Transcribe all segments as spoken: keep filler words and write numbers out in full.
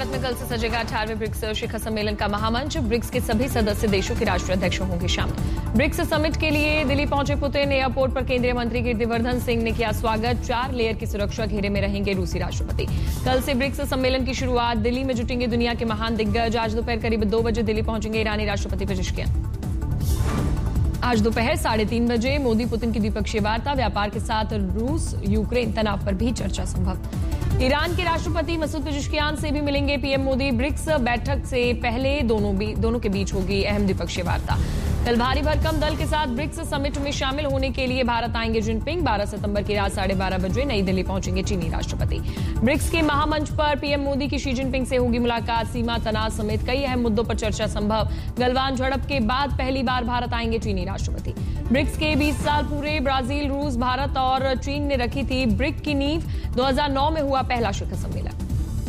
भारत में कल से सजेगा अठारहवें ब्रिक्स शिखर सम्मेलन का महामंच। ब्रिक्स के सभी सदस्य देशों के राष्ट्रीय अध्यक्ष होंगे शामिल। ब्रिक्स समिट के लिए दिल्ली पहुंचे पुतिन। एयरपोर्ट पर केंद्रीय मंत्री कीर्तिवर्धन सिंह ने किया स्वागत। चार लेयर की सुरक्षा घेरे में रहेंगे रूसी राष्ट्रपति। कल से ब्रिक्स सम्मेलन की शुरुआत। दिल्ली में जुटेंगे दुनिया के महान दिग्गज। आज दोपहर करीब दो बजे दिल्ली पहुंचेंगे ईरानी राष्ट्रपति पेजेशकियान। आज दोपहर साढ़े तीन बजे मोदी पुतिन की द्विपक्षीय वार्ता। व्यापार के साथ रूस यूक्रेन तनाव पर भी चर्चा संभव। ईरान के राष्ट्रपति मसूद पेजेशकियान से भी मिलेंगे पीएम मोदी। ब्रिक्स बैठक से पहले दोनों भी दोनों के बीच होगी अहम द्विपक्षीय वार्ता। कल भारी भरकम दल के साथ ब्रिक्स समिट में शामिल होने के लिए भारत आएंगे जिनपिंग। बारह सितंबर की रात साढ़े बारह बजे नई दिल्ली पहुंचेंगे चीनी राष्ट्रपति। ब्रिक्स के महामंच पर पीएम मोदी की शी जिनपिंग से होगी मुलाकात। सीमा तनाव समेत कई अहम मुद्दों पर चर्चा संभव। गलवान झड़प के बाद पहली बार भारत आएंगे चीनी राष्ट्रपति। ब्रिक्स के बीस साल पूरे। ब्राजील, रूस, भारत और चीन ने रखी थी ब्रिक की नींव। दो हज़ार नौ में हुआ पहला शिखर सम्मेलन।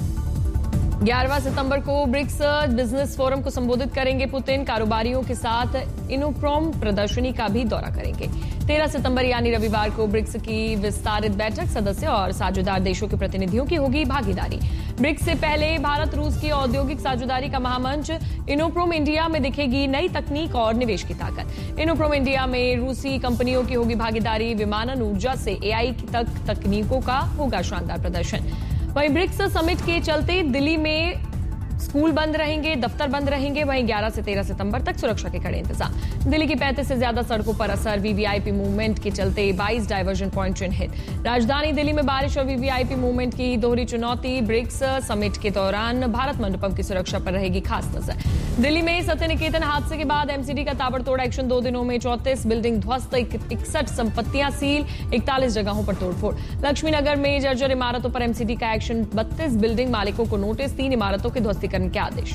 ग्यारहवें सितंबर को ब्रिक्स बिजनेस फोरम को संबोधित करेंगे पुतिन। कारोबारियों के साथ इनोप्रोम प्रदर्शनी का भी दौरा करेंगे। तेरह सितंबर यानी रविवार को ब्रिक्स की विस्तारित बैठक। सदस्य और साझेदार देशों के प्रतिनिधियों की होगी भागीदारी। ब्रिक्स से पहले भारत रूस की औद्योगिक साझेदारी का महामंच। इनोप्रोम इंडिया में दिखेगी नई तकनीक और निवेश की ताकत। इनोप्रोम इंडिया में रूसी कंपनियों की होगी भागीदारी। विमानन ऊर्जा से एआई तक तकनीकों का होगा शानदार प्रदर्शन। वहीं ब्रिक्स समिट के चलते दिल्ली में स्कूल बंद रहेंगे, दफ्तर बंद रहेंगे। वहीं ग्यारह से तेरह सितंबर तक सुरक्षा के कड़े इंतजाम। दिल्ली की पैंतीस से ज्यादा सड़कों पर असर। वीवीआईपी मूवमेंट के चलते बाईस डायवर्जन पॉइंट चिन्हित। राजधानी दिल्ली में बारिश और वीवीआईपी मूवमेंट की दोहरी चुनौती। ब्रिक्स समिट के दौरान भारत मंडपम की सुरक्षा पर रहेगी खास नजर। दिल्ली में सत्य निकेतन हादसे के बाद एमसीडी का ताबड़तोड़ एक्शन। दो दिनों में चौंतीस बिल्डिंग ध्वस्त, इकसठ संपत्तियां सील, इकतालीस जगहों पर तोड़फोड़। लक्ष्मी नगर में जर्जर इमारतों पर एमसीडी का एक्शन। बत्तीस बिल्डिंग मालिकों को नोटिस, तीन इमारतों के ध्वस्तीकरण के आदेश।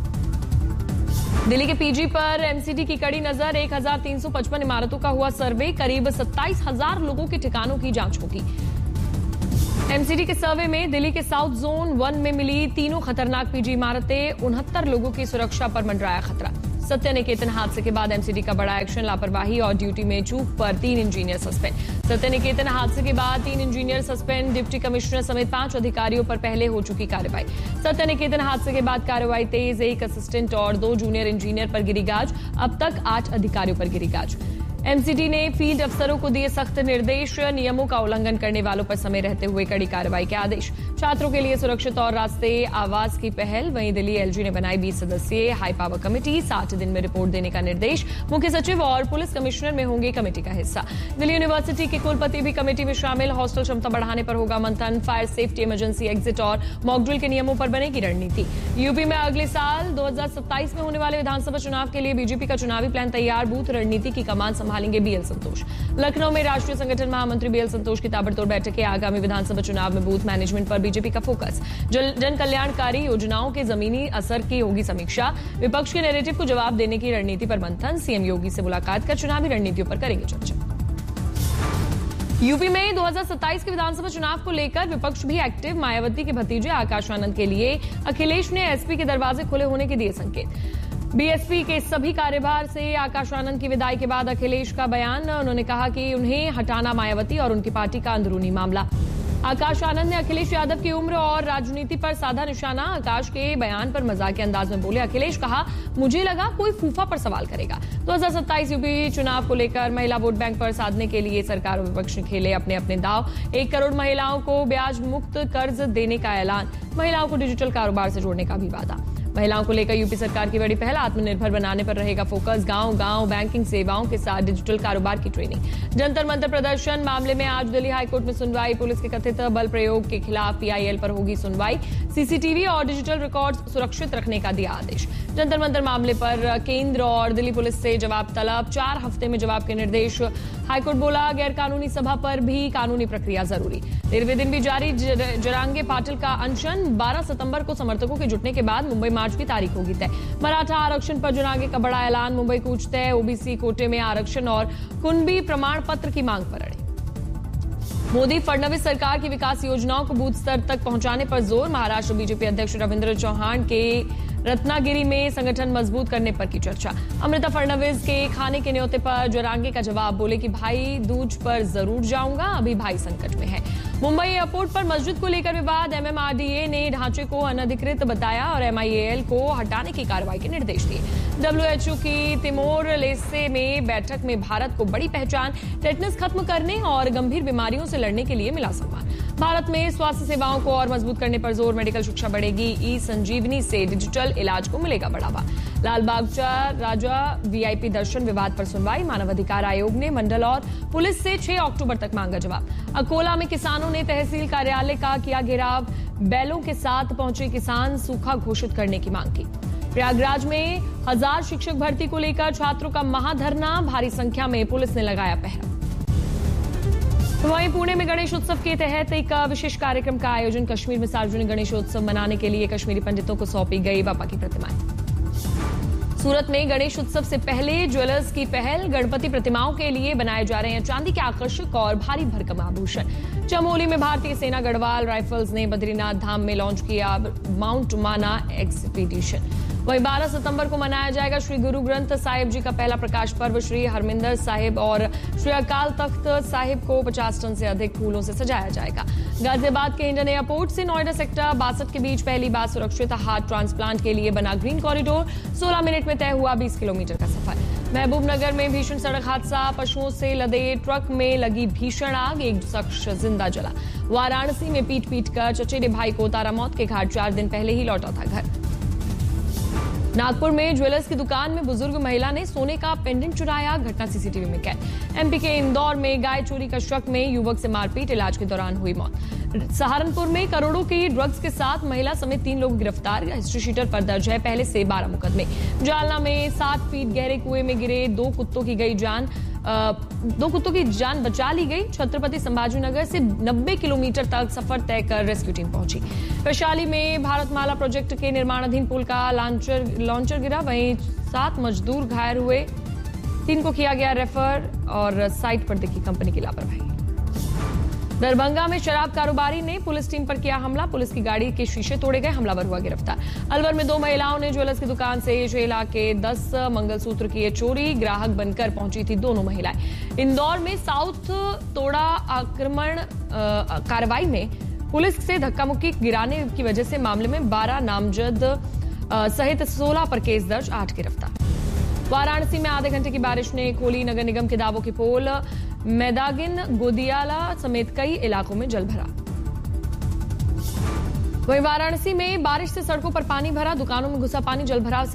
दिल्ली के पीजी पर एमसीडी की कड़ी नजर। एक हजार तीन सौ पचपन इमारतों का हुआ सर्वे। करीब सत्ताईस हजार लोगों के ठिकानों की जांच होगी। एमसीडी के सर्वे में दिल्ली के साउथ जोन वन में मिली तीनों खतरनाक पीजी इमारतें। उनहत्तर लोगों की सुरक्षा पर मंडराया खतरा। सत्य निकेतन हादसे के बाद एमसीडी का बड़ा एक्शन। लापरवाही और ड्यूटी में चूक पर तीन इंजीनियर सस्पेंड। सत्य निकेतन हादसे के बाद तीन इंजीनियर सस्पेंड। डिप्टी कमिश्नर समेत पांच अधिकारियों पर पहले हो चुकी कार्रवाई। सत्य निकेतन हादसे के बाद कार्रवाई तेज। एक असिस्टेंट और दो जूनियर इंजीनियर पर गिरी गाज। अब तक आठ अधिकारियों पर गिरी गाज। एमसीडी ने फील्ड अफसरों को दिए सख्त निर्देश। नियमों का उल्लंघन करने वालों पर समय रहते हुए कड़ी कार्रवाई के आदेश। छात्रों के लिए सुरक्षित और रास्ते आवास की पहल। वहीं दिल्ली एलजी ने बनाई बीस सदस्यीय हाई पावर कमेटी। साठ दिन में रिपोर्ट देने का निर्देश। मुख्य सचिव और पुलिस कमिश्नर में होंगे कमेटी का हिस्सा। दिल्ली यूनिवर्सिटी के कुलपति भी कमेटी में शामिल। हॉस्टल क्षमता बढ़ाने पर होगा मंथन। फायर सेफ्टी, इमरजेंसी एग्जिट और मॉकड्रिल के नियमों पर बनेगी रणनीति। यूपी में अगले साल दो हजार सत्ताईस में होने वाले विधानसभा चुनाव के लिए बीजेपी का चुनावी प्लान तैयार। बूथ रणनीति की कमान संभालेंगे बीएल संतोष। लखनऊ में राष्ट्रीय संगठन महामंत्री बीएल संतोष की ताबड़तोड़ बैठक। आगामी विधानसभा चुनाव में बूथ मैनेजमेंट पर बीजेपी का फोकस। जन कल्याणकारी योजनाओं के जमीनी असर की होगी समीक्षा। विपक्ष के नैरेटिव को जवाब देने की रणनीति पर मंथन। सीएम योगी से मुलाकात कर चुनावी रणनीतियों पर करेंगे चर्चा। यूपी में दो हज़ार सत्ताईस के विधानसभा चुनाव को लेकर विपक्ष भी एक्टिव। मायावती के भतीजे आकाश आनंद के लिए अखिलेश ने एसपी के दरवाजे खुले होने के दिए संकेत। बीएसपी के सभी कार्यभार से आकाश आनंद की विदाई के बाद अखिलेश का बयान। उन्होंने कहा कि उन्हें हटाना मायावती और उनकी पार्टी का अंदरूनी मामला। आकाश आनंद ने अखिलेश यादव की उम्र और राजनीति पर साधा निशाना। आकाश के बयान पर मजाक के अंदाज में बोले अखिलेश, कहा मुझे लगा कोई फूफा पर सवाल करेगा। दो हज़ार सत्ताईस यूपी चुनाव को लेकर महिला वोट बैंक पर साधने के लिए सरकार और विपक्ष ने खेले अपने अपने दाव। एक करोड़ महिलाओं को ब्याज मुक्त कर्ज देने का ऐलान। महिलाओं को डिजिटल कारोबार से जोड़ने का भी वादा। महिलाओं को लेकर यूपी सरकार की बड़ी पहल। आत्मनिर्भर बनाने पर रहेगा फोकस। गांव गांव बैंकिंग सेवाओं के साथ डिजिटल कारोबार की ट्रेनिंग। जंतर मंतर प्रदर्शन मामले में आज दिल्ली हाईकोर्ट में सुनवाई। पुलिस के कथित बल प्रयोग के खिलाफ पीआईएल पर होगी सुनवाई। सीसीटीवी और डिजिटल रिकॉर्ड सुरक्षित रखने का दिया आदेश। जंतर मंतर मामले पर केंद्र और दिल्ली पुलिस से जवाब तलब। चार हफ्ते में जवाब के निर्देश। हाईकोर्ट बोला गैर कानूनी सभा पर भी कानूनी प्रक्रिया जरूरी। तेरहवें दिन भी जारी जरांगे पाटिल का अनशन। बारह सितंबर को समर्थकों के जुटने के बाद मुंबई मार्च की तारीख होगी तय। मराठा आरक्षण पर जरांगे का बड़ा ऐलान। मुंबई कूच तय। ओबीसी कोटे में आरक्षण और कुणबी प्रमाण पत्र की मांग पर अड़े। मोदी फडणवीस सरकार की विकास योजनाओं को बूथ स्तर तक पहुंचाने पर जोर। महाराष्ट्र बीजेपी अध्यक्ष रविंद्र चौहान के रत्नागिरी में संगठन मजबूत करने पर की चर्चा। अमृता फडणवीस के खाने के न्योते पर जरांगे का जवाब। बोले कि भाई दूज पर जरूर जाऊंगा, अभी भाई संकट में है। मुंबई एयरपोर्ट पर मस्जिद को लेकर विवाद। एमएमआरडीए ने ढांचे को अनधिकृत बताया और एमआईएएल को हटाने की कार्रवाई के निर्देश दिए। डब्ल्यूएचओ की तिमोर लेस्ते में बैठक में भारत को बड़ी पहचान, टेटनस खत्म करने और गंभीर बीमारियों से लड़ने के लिए मिला सम्मान। भारत में स्वास्थ्य सेवाओं को और मजबूत करने पर जोर, मेडिकल शिक्षा बढ़ेगी। ई संजीवनी से डिजिटल इलाज को मिलेगा बढ़ावा। लालबागचा राजा वीआईपी दर्शन विवाद पर सुनवाई। मानवाधिकार आयोग ने मंडल और पुलिस से छह अक्टूबर तक मांगा जवाब। अकोला में किसानों ने तहसील कार्यालय का किया घेराव। बैलों के साथ पहुंचे किसान सूखा घोषित करने की मांग की। प्रयागराज में हजार शिक्षक भर्ती को लेकर छात्रों का महाधरना। भारी संख्या में पुलिस ने लगाया पहरा। वहीं पुणे में गणेश उत्सव के तहत एक विशेष कार्यक्रम का आयोजन। कश्मीर में सार्वजनिक गणेशोत्सव मनाने के लिए कश्मीरी पंडितों को सौंपी गई बापा की प्रतिमाएं। सूरत में गणेश उत्सव से पहले ज्वेलर्स की पहल। गणपति प्रतिमाओं के लिए बनाए जा रहे हैं चांदी के आकर्षक और भारी भरकम आभूषण। चमोली में भारतीय सेना गढ़वाल राइफल्स ने बद्रीनाथ धाम में लॉन्च किया माउंट माना एक्सपीडिशन। वहीं बारह सितंबर को मनाया जाएगा श्री गुरु ग्रंथ साहिब जी का पहला प्रकाश पर्व। श्री हरमिंदर साहिब और श्री अकाल तख्त साहिब को पचास टन से अधिक फूलों से सजाया जाएगा। गाजियाबाद के इंडियन एयरपोर्ट से नोएडा सेक्टर बासठ के बीच पहली बार सुरक्षित हार्ट ट्रांसप्लांट के लिए बना ग्रीन कॉरिडोर। सोलह मिनट में तय हुआ बीस किलोमीटर का सफर। महबूबनगर में भीषण सड़क हादसा। पशुओं से लदे ट्रक में लगी भीषण आग, एक शख्स जिंदा जला। वाराणसी में पीट पीट कर चचेरे भाई को उतारा मौत के घाट। चार दिन पहले ही लौटा था घर। नागपुर में ज्वेलर्स की दुकान में बुजुर्ग महिला ने सोने का पेंडेंट चुराया। घटना सीसीटीवी में कैद। एमपी के इंदौर में गाय चोरी का शक में युवक से मारपीट, इलाज के दौरान हुई मौत। सहारनपुर में करोड़ों की ड्रग्स के साथ महिला समेत तीन लोग गिरफ्तार। हिस्ट्री शीटर पर दर्ज है पहले से बारह मुकदमे। जालना में सात फीट गहरे कुएं में गिरे दो कुत्तों की गई जान आ, दो कुत्तों की जान बचा ली गई। छत्रपति संभाजीनगर से नब्बे किलोमीटर तक सफर तय कर रेस्क्यू टीम पहुंची। वैशाली में भारतमाला प्रोजेक्ट के निर्माणाधीन पुल का लॉन्चर लॉन्चर गिरा। वहीं सात मजदूर घायल हुए, तीन को किया गया रेफर और साइट पर दिखी कंपनी की लापरवाही। दरभंगा में शराब कारोबारी ने पुलिस टीम पर किया हमला। पुलिस की गाड़ी के शीशे तोड़े गए, हमलावर हुआ गिरफ्तार। अलवर में दो महिलाओं ने ज्वेलर्स की दुकान से छह लाख के दस मंगलसूत्र किए चोरी। ग्राहक बनकर पहुंची थी दोनों महिलाएं। इंदौर में साउथ तोड़ा आक्रमण कार्रवाई में पुलिस से धक्का मुक्की गिराने की वजह से मामले में बारह नामजद सहित सोलह पर केस दर्ज, आठ गिरफ्तार। वाराणसी में आधे घंटे की बारिश ने खोली नगर निगम के दावों की पोल। मैदागिन गोदियाला समेत कई इलाकों में जल भरा। वहीं वाराणसी में बारिश से सड़कों पर पानी भरा, दुकानों में घुसा पानी। जल भराव